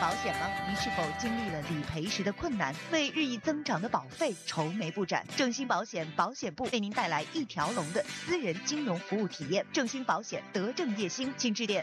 保险吗？你是否经历了理赔时的困难，为日益增长的保费愁眉不展？正兴保险保险部为您带来一条龙的私人金融服务体验。正兴保险德正业兴，请致电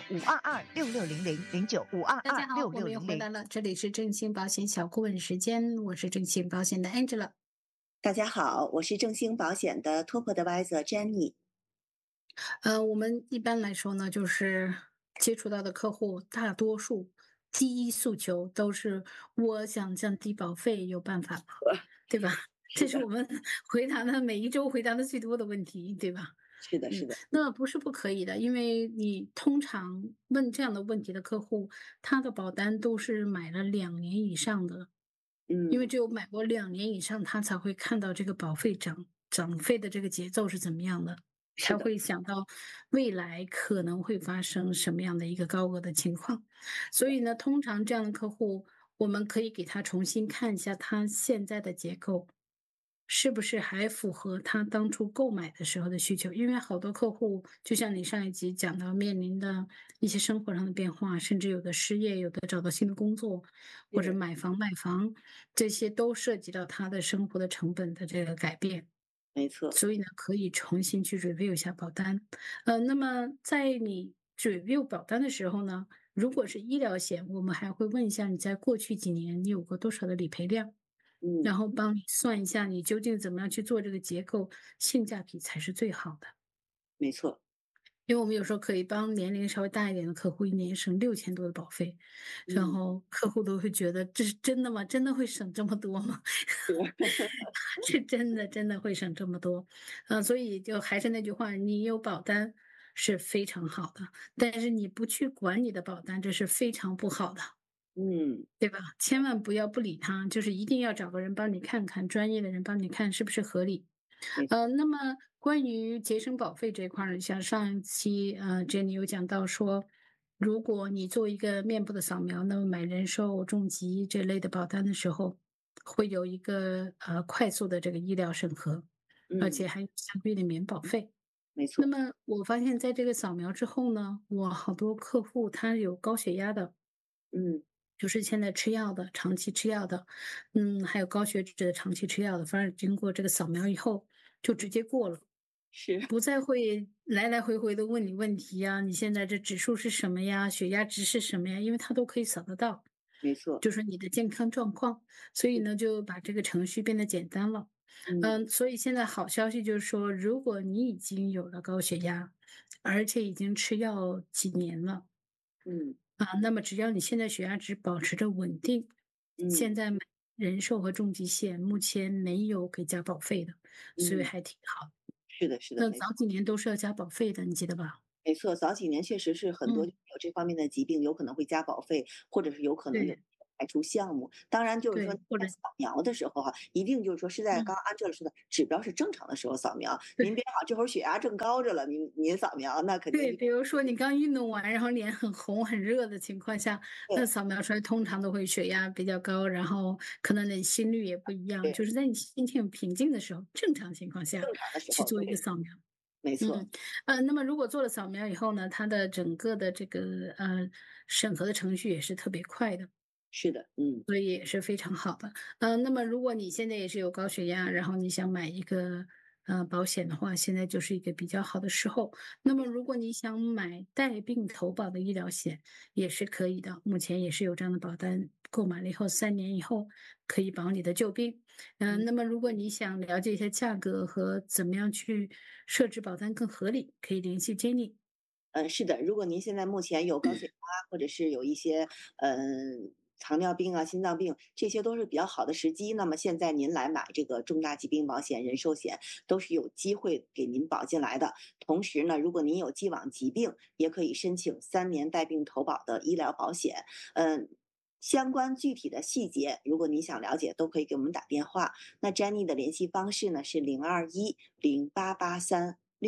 09-522-6600 大家好，我们又回 09-522-6600。 来了，这里是正兴保险小顾问时间，我是正兴保险的 Angela。 大家好，我是正兴保险的 Top Advisor Jenny。 我们一般来说呢，就是接触到的客户，大多数第一诉求都是我想降低保费，有办法吗？对吧？这是我们回答的每一周回答的最多的问题，对吧？ 是的，是的， 那不是不可以的，因为你通常问这样的问题的客户，他的保单都是买了2年以上的。因为只有买过2年以上，他才会看到这个保费涨费的这个节奏是怎么样的， 是的， 才会想到未来可能会发生什么样的一个高额的情况。所以呢，通常这样的客户，我们可以给他重新看一下他现在的结构，是不是还符合他当初购买的时候的需求？因为好多客户，就像你上一集讲到，面临的一些生活上的变化，甚至有的失业，有的找到新的工作，或者买房卖房，这些都涉及到他的生活的成本的这个改变。 没错。 所以呢，可以重新去 review 一下保单。那么在你 review 保单的时候呢，如果是医疗险，我们还会问一下你在过去几年你有过多少的理赔量。然后帮你算一下你究竟怎么样去做这个结构，性价比才是最好的。 没错。 因为我们有时候可以帮年龄稍微大一点的客户，一年省6000多的保费，然后客户都会觉得这是真的吗？真的会省这么多吗？是真的，真的会省这么多。所以就还是那句话，你有保单是非常好的，但是你不去管你的保单，这是非常不好的。 嗯， 对吧？千万不要不理他，就是一定要找个人帮你看看，专业的人帮你看是不是合理。 没错。 那么关于节省保费这一块儿呢，像上一期Jenny 有讲到说，如果你做一个面部的扫描，那么买人寿、重疾这类的保单的时候，会有一个快速的这个医疗审核，而且还有相对的免保费。 没错。 那么我发现在这个扫描之后呢，我好多客户他有高血压的。 嗯， 就是现在吃药的，长期吃药的，还有高血脂的长期吃药的，反正经过这个扫描以后，就直接过了， 是。 不再会来来回回的问你问题呀，你现在这指数是什么呀？血压值是什么呀？因为它都可以扫得到， 没错。 就是你的健康状况，所以呢，就把这个程序变得简单了。所以现在好消息就是说，如果你已经有了高血压，而且已经吃药几年了。 嗯那么只要你现在血压值保持着稳定， 嗯现在买人寿和重疾险目前没有给加保费的，所以嗯， 还挺好。 是的，是的， 那没错。 早几年都是要加保费的，你记得吧？ 没错，早几年确实是很多嗯， 有这方面的疾病，有可能会加保费，或者是有可能有对排除项目。当然，就是说对，或者在扫描的时候哈，一定就是说是在刚嗯， 刚按照说的指标是正常的时候扫描。您对别好这会儿血压正高着了，您扫描，那肯定对， 就比如说你刚运动完，然后脸很红很热的情况下，那对扫描出来通常都会血压比较高，然后可能你心率也不一样， 对， 就是在你心情平静的时候，正常情况下正常的时候， 去做一个对， 扫描。 没错。 那么如果做了扫描以后呢，它的整个的这个审核的程序也是特别快的， 是的。 所以也是非常好的。那么如果你现在也是有高血压，然后你想买一个保险的话，现在就是一个比较好的时候。那么如果你想买带病投保的医疗险，也是可以的，目前也是有这样的保单，购买了以后3年以后可以保你的旧病。那么如果你想了解一下价格和怎么样去设置保单更合理，可以联系 Jenny。 是的，如果您现在目前有高血压，或者是有一些糖尿病啊、心脏病，这些都是比较好的时机。那么现在您来买这个重大疾病保险、人寿险，都是有机会给您保进来的。同时呢，如果您有既往疾病，也可以申请3年带病投保的医疗保险。相关具体的细节，如果您想了解，都可以给我们打电话。那 Jenny 的联系方式呢是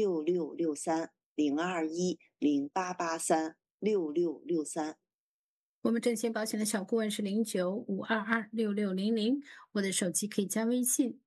02108836663。02108836663。 我们正新保险的小顾问是0952266600，我的手机可以加微信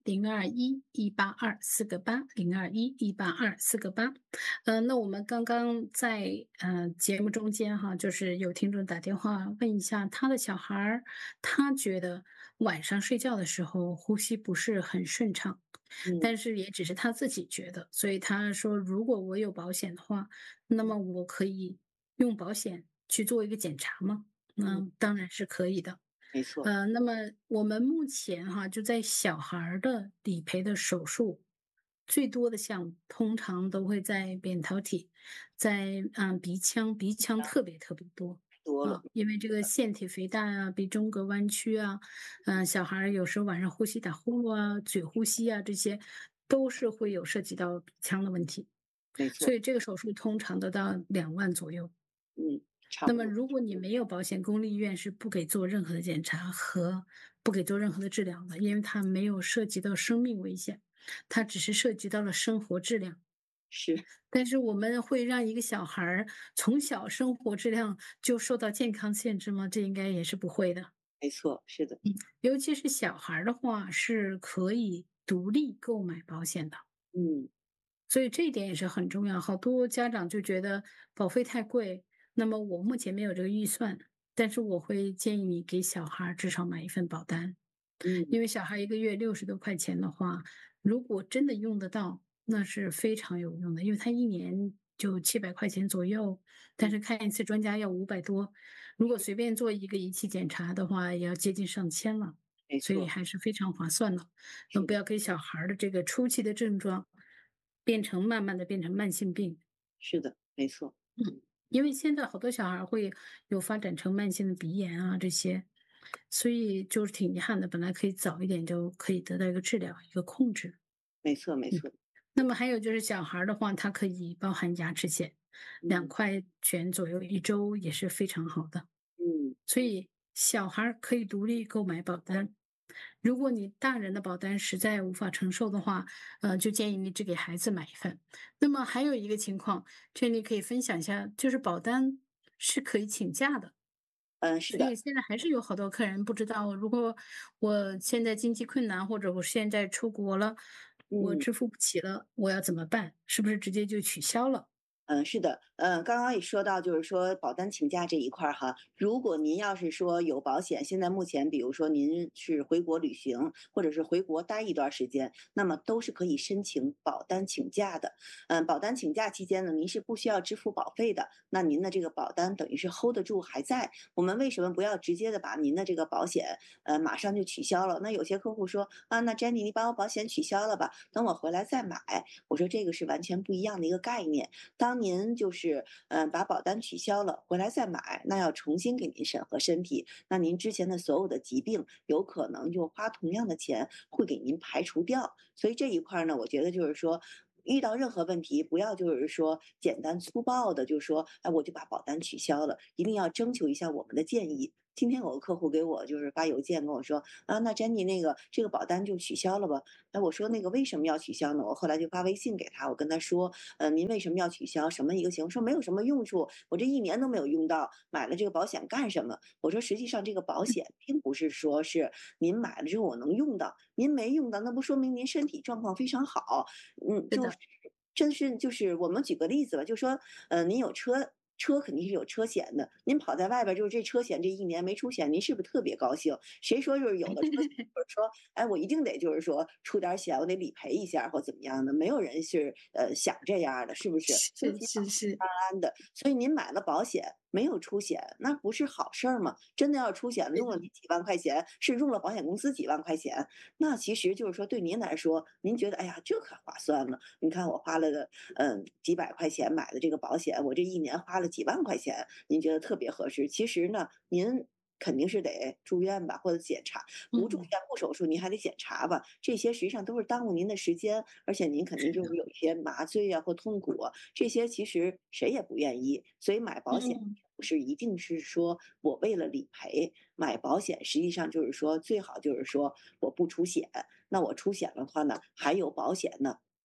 0211824802118248。那我们刚刚在节目中间哈，就是有听众打电话问一下他的小孩儿，他觉得晚上睡觉的时候呼吸不是很顺畅， 嗯但是也只是他自己觉得，所以他说如果我有保险的话，那么我可以用保险去做一个检查吗？ 嗯， 当然是可以的。 没错。 那么我们目前哈，就在小孩儿的理赔的手术，最多的项目通常都会在扁桃体，在鼻腔特别特别多多了。 因为这个腺体肥大啊，鼻中隔弯曲啊，小孩儿有时候晚上呼吸打呼噜啊，嘴呼吸啊，这些都是会有涉及到鼻腔的问题， 没错。 所以这个手术通常都到2万左右。 嗯，差那么不多。 如果你没有保险，公立医院是不给做任何的检查和不给做任何的治疗的，因为它没有涉及到生命危险，它只是涉及到了生活质量。 是。 但是我们会让一个小孩儿从小生活质量就受到健康限制吗？这应该也是不会的。 没错，是的。 尤其是小孩儿的话，是可以独立购买保险的。 嗯所以这一点也是很重要。好多家长就觉得保费太贵，那么我目前没有这个预算，但是我会建议你给小孩儿至少买一份保单， 嗯， 因为小孩一个月60多块钱的话，如果真的用得到，那是非常有用的，因为他一年就700块钱左右，但是看一次专家要500多，如果随便做一个仪器检查的话，也要接近上千了，所以没错。 还是非常划算的。那是的。 不要给小孩儿的这个初期的症状慢慢的变成慢性病。 是的，没错。 因为现在好多小孩儿会有发展成慢性的鼻炎啊这些，所以就是挺遗憾的，本来可以早一点就可以得到一个治疗、一个控制。 没错，没嗯， 错。 那么还有就是小孩儿的话，它可以包含牙齿险，两嗯块钱左右一周也是非常好的。 嗯。 所以小孩儿可以独立购买保单。如果你大人的保单实在无法承受的话，就建议你只给孩子买一份。那么还有一个情况，这里可以分享一下，就是保单是可以请假的。 是的。 所以现在还是有好多客人不知道，如果我现在经济困难，或者我现在出国了，我嗯。 支付不起了，我要怎么办？是不是直接就取消了？ 是的。刚刚也说到，就是说保单请假这一块儿哈，如果您要是说有保险，现在目前比如说您是回国旅行，或者是回国待一段时间，那么都是可以申请保单请假的。保单请假期间呢，您是不需要支付保费的，那您的这个保单等于是 hold 得住还在。我们为什么不要直接的把您的这个保险马上就取消了？那有些客户说啊，那 Jenny 你把我保险取消了吧，等我回来再买。我说这个是完全不一样的一个概念。当您就是把保单取消了，回来再买，那要重新给您审核身体，那您之前的所有的疾病有可能就花同样的钱会给您排除掉。所以这一块儿呢，我觉得就是说。遇到任何问题，不要就是说简单粗暴的就说，哎，我就把保单取消了，一定要征求一下我们的建议。今天有个客户给我就是发邮件跟我说，啊，那 Jenny 那个这个保单就取消了吧？哎，我说那个为什么要取消呢？我后来就发微信给他，我跟他说，您为什么要取消？什么一个情况？说没有什么用处，我这一年都没有用到，买了这个保险干什么？我说实际上这个保险并不是说是您买了之后我能用到，您没用到，那不说明您身体状况非常好。就是是的， 真是就是我们举个例子吧，就说，您有车。车肯定是有车险的，您跑在外边儿就是这车险这一年没出险，您是不是特别高兴？谁说就是有了车险，或者说，哎，我一定得就是说出点儿险，我得理赔一下或怎么样的？没有人是想这样儿的，是不是？身是体是是， 安的，所以您买了保险没有出险，那不是好事儿吗？真的要出险了， 对的， 用了你几万块钱，是用了保险公司几万块钱，那其实就是说对您来说，您觉得哎呀这可划算了，你看我花了个几百块钱买的这个保险，我这一年花了几万块钱，您觉得特别合适。其实呢，您肯定是得住院吧，或者检查，不住院嗯， 不手术，您还得检查吧，这些实际上都是耽误您的时间，而且您肯定是的， 就是有一些麻醉啊或痛苦啊，这些其实谁也不愿意。所以买保险嗯不是一定是说我为了理赔，买保险实际上就是说最好就是说我不出险，那我出险的话呢，还有保险呢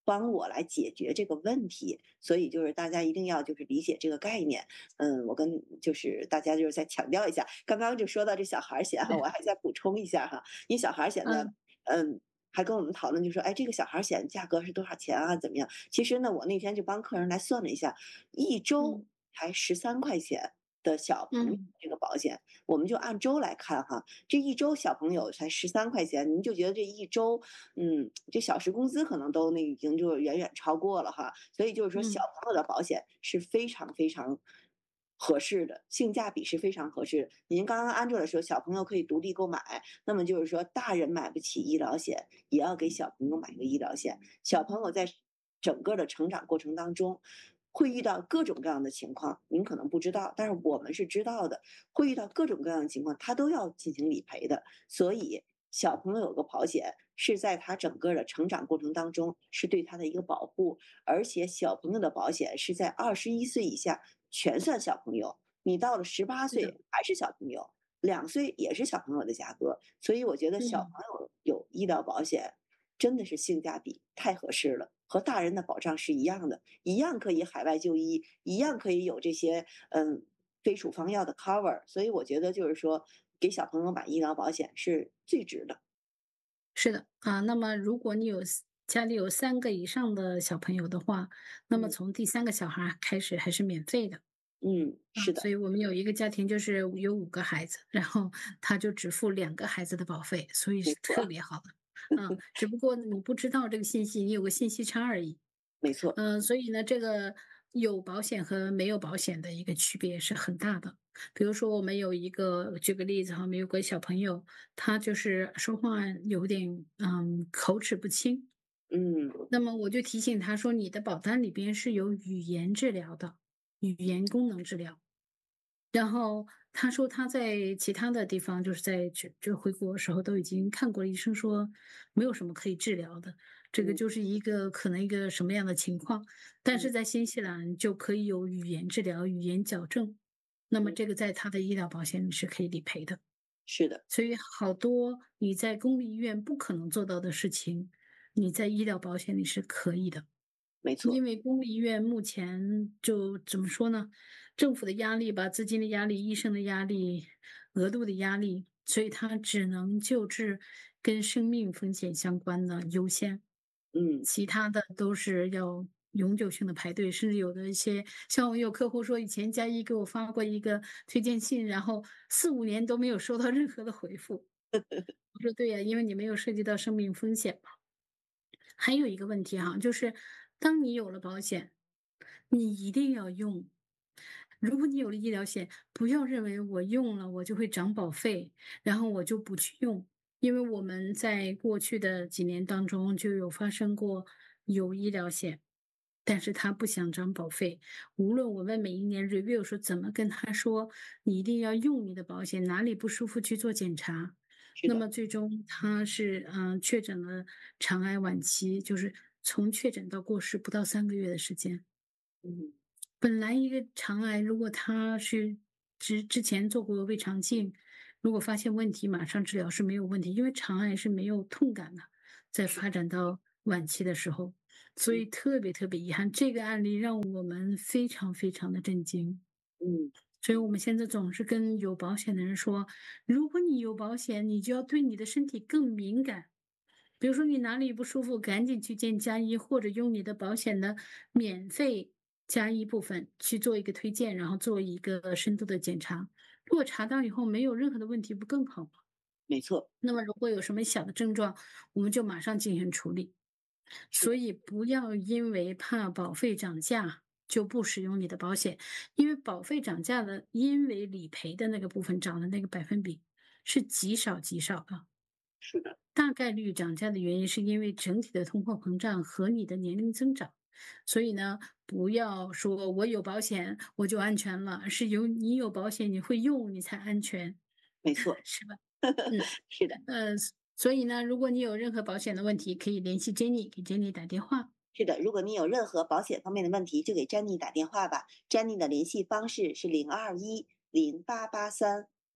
帮我来解决这个问题。所以就是大家一定要就是理解这个概念。我跟就是大家就是再强调一下，刚刚就说到这小孩儿险哈， 对， 我还再补充一下哈，因为小孩儿险呢， 嗯嗯。还跟我们讨论，就说，哎，这个小孩儿险价格是多少钱啊？怎么样？其实呢，我那天就帮客人来算了一下，一周嗯才13块钱的小朋友嗯这个保险，我们就按周来看哈，这一周小朋友才13块钱，您就觉得这一周，这小时工资可能都那已经就远远超过了哈。所以就是说，小嗯朋友的保险是非常非常合适的，性价比是非常合适的。您刚刚安卓的说，小朋友可以独立购买，那么就是说，大人买不起医疗险，也要给小朋友买个医疗险。小朋友在整个的成长过程当中，会遇到各种各样的情况，您可能不知道，但是我们是知道的，会遇到各种各样的情况，他都要进行理赔的。所以，小朋友有个保险是在他整个的成长过程当中是对他的一个保护，而且小朋友的保险是在21岁以下全算小朋友，你到了18 是的， 岁还是小朋友。2岁也是小朋友的价格，所以我觉得小嗯。 朋友有医疗保险，真的是性价比太合适了，和大人的保障是一样的，一样可以海外就医，一样可以有这些非处方药的 cover，所以我觉得就是说给小朋友买医疗保险是最值的。 是的，啊，那么如果你家里有3个以上的小朋友的话，那么嗯从第3个小孩儿开始还是免费的。 嗯，是的， 所以我们有一个家庭就是有5个孩子，然后他就只付2个孩子的保费，所以是特没错， 别好的。只不过你不知道这个信息，你有个信息差而已。 没错， 所以呢，这个有保险和没有保险的一个区别是很大的。比如说，我们有一个，举个例子哈，我们有个小朋友，他就是说话有点口齿不清， 嗯那么我就提醒他说，你的保单里边是有语言治疗的，语言功能治疗。然后他说他在其他的地方，就是在就回国的时候都已经看过医生说没有什么可以治疗的，这个嗯就是一个可能一个什么样的情况，但嗯是在新西兰就可以有语言治疗、语言矫正，那么嗯， 这个在他的医疗保险里是可以理赔的。 是的， 所以好多你在公立医院不可能做到的事情，你在医疗保险里是可以的。 没错， 因为公立医院目前就怎么说呢，政府的压力吧，资金的压力、医生的压力、额度的压力，所以它只能救治跟生命风险相关的优先， 嗯其他的都是要永久性的排队，甚至有的一些像我有客户说，以前加一给我发过一个推荐信，然后4、5年都没有收到任何的回复。我说对呀，因为你没有涉及到生命风险嘛。还有一个问题哈，就是当你有了保险，你一定要用。如果你有了医疗险，不要认为我用了我就会涨保费，然后我就不去用。因为我们在过去的几年当中就有发生过有医疗险，但是他不想涨保费。无论我们每一年 review 说怎么跟他说，你一定要用你的保险，哪里不舒服去做检查。 是的， 那么最终他是确诊了肠癌晚期，就是从确诊到过世不到3个月的时间。 嗯本来一个肠癌，如果他是之前做过胃肠镜，如果发现问题，马上治疗是没有问题，因为肠癌是没有痛感的，在是， 发展到晚期的时候，所嗯以特别特别遗憾，这个案例让我们非常非常的震惊。 嗯所以我们现在总是跟有保险的人说，如果你有保险，你就要对你的身体更敏感。比如说你哪里不舒服，赶紧去见家医，或者用你的保险的免费加医部分去做一个推荐，然后做一个深度的检查。如果查到以后没有任何的问题，不更好吗？ 没错， 那么如果有什么小的症状，我们就马上进行处理。 是的， 所以不要因为怕保费涨价就不使用你的保险，因为保费涨价的，因为理赔的那个部分涨的那个百分比是极少极少的。 是的， 大概率涨价的原因是因为整体的通货膨胀和你的年龄增长，所以呢，不要说我有保险我就安全了，而是你有保险你会用你才安全， 没错， 是吧？嗯， 是的。 呃，所以呢，如果你有任何保险的问题，可以联系 Jenny，给 Jenny 打电话。 是的，如果你有任何保险方面的问题，就给詹妮打电话吧。詹妮的联系方式是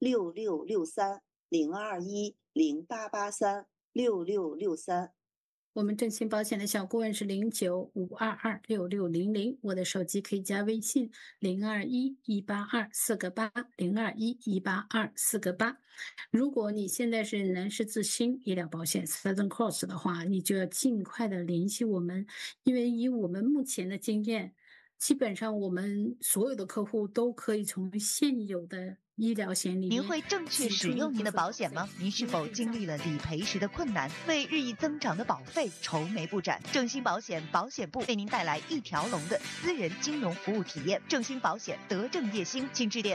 02108836663，02108836663。 我们正新保险的小顾问是0952266600，我的手机可以加微信0211824802118248。如果你现在是南狮自新医疗保险 Southern Cross 的话，你就要尽快的联系我们，因为以我们目前的经验，基本上我们所有的客户都可以从现有的医疗险里面您会正确使用您的保险吗？您是否经历了理赔时的困难，为日益增长的保费愁眉不展？正新保险保险部为您带来一条龙的私人金融服务体验。正新保险德正叶兴，请致电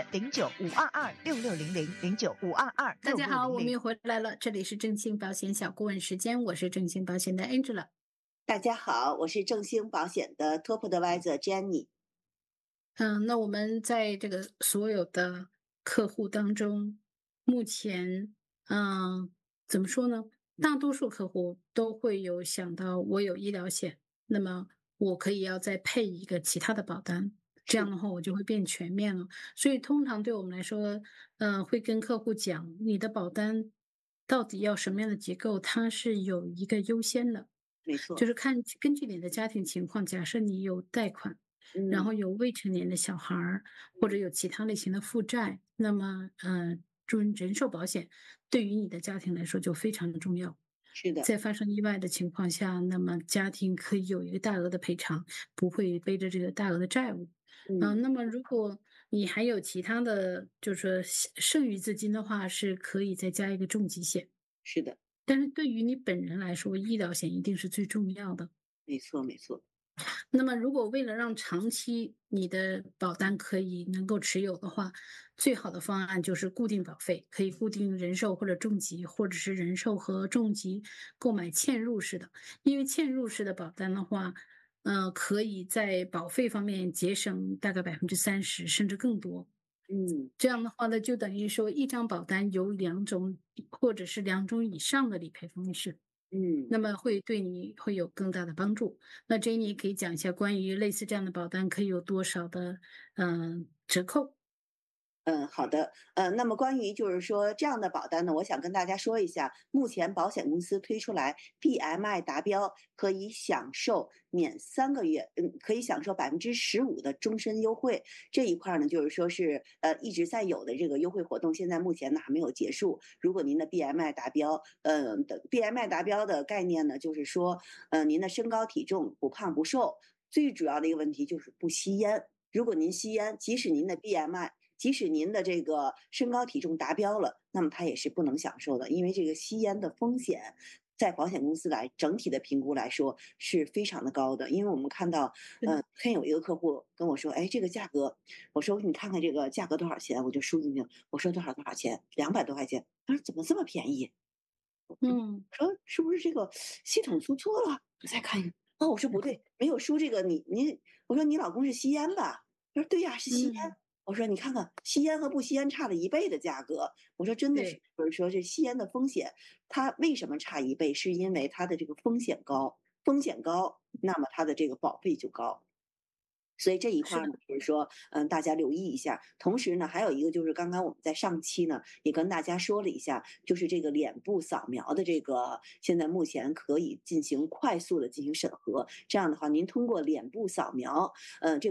09522666000952266600。 大家好，我们又回来了，这里是正新保险小顾问时间，我是正新保险的 Angela。 大家好，我是正兴保险的 Top Advisor Jenny。 那我们在这个所有的客户当中，目前，怎么说呢？大多数客户都会有想到，我有医疗险，那么我可以要再配一个其他的保单，这样的话我就会变全面了。所以通常对我们来说，会跟客户讲，你的保单到底要什么样的结构，它是有一个优先的。 没错， 就是根据你的家庭情况，假设你有贷款，然后有未成年的小孩儿，或者有其他类型的负债，那么人寿保险对于你的家庭来说就非常的重要。 是的， 在发生意外的情况下，那么家庭可以有一个大额的赔偿，不会背着这个大额的债务。那么如果你还有其他的，就是说剩余资金的话，是可以再加一个重疾险。 是的， 但是对于你本人来说，医疗险一定是最重要的。 没错，没错。 那么，如果为了让长期你的保单可以能够持有的话，最好的方案就是固定保费，可以固定人寿或者重疾，或者是人寿和重疾购买嵌入式的。因为嵌入式的保单的话，可以在保费方面节省大概30%甚至更多。这样的话呢，就等于说一张保单有2种或者是2种以上的理赔方式。那么会对你会有更大的帮助。那 Jenny 可以讲一下关于类似这样的保单可以有多少的折扣？ 好的，那么关于就是说这样的保单呢，我想跟大家说一下，目前保险公司推出来 BMI 达标可以享受免3个月，可以享受15%的终身优惠。这一块呢，就是说是一直在有的这个优惠活动，现在目前呢还没有结束。如果您的 BMI 达标，BMI 达标的概念呢，就是说您的身高体重不胖不瘦，最主要的一个问题就是不吸烟。如果您吸烟，即使您的 BMI，即使您的这个身高体重达标了，那么它也是不能享受的，因为这个吸烟的风险，在保险公司来整体的评估来说是非常的高的。因为我们看到，看有一个客户跟我说，哎，这个价格，我说你看看这个价格多少钱，我就输进去，我说多少多少钱，200多块钱，他说怎么这么便宜？我说是不是这个系统出错了？我再看一看，哦，我说不对，没有输这个您，我说你老公是吸烟吧？他说对呀，是吸烟。我说你看看吸烟和不吸烟差了1倍的价格，我说真的是，就是说这吸烟的风险，它为什么差1倍？是因为它的这个风险高，那么它的这个保费就高。所以这一块呢，就是说，大家留意一下。同时呢，还有一个就是刚刚我们在上期呢也跟大家说了一下，就是这个脸部扫描的这个，现在目前可以进行快速的进行审核。这样的话，您通过脸部扫描，这